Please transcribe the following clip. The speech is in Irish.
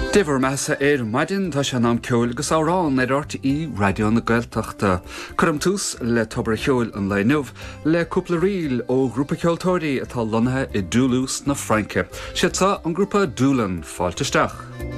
Diver massa maidin tá se am ceol gus árán ort í radio na Gaeltachta. Curm tús le tobar cheol an leinmh le cúpla riil ó grúpa ceoltóirí atá lonathe I dúlús na Franke. Siad sa an grúpa dúlan fáilteisteach.